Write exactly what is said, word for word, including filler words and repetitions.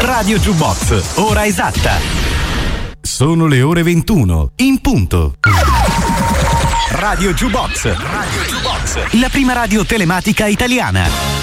Radio Jukebox, ora esatta. Sono le ore ventuno, in punto. Radio Jukebox, Radio Jukebox, la prima radio telematica italiana.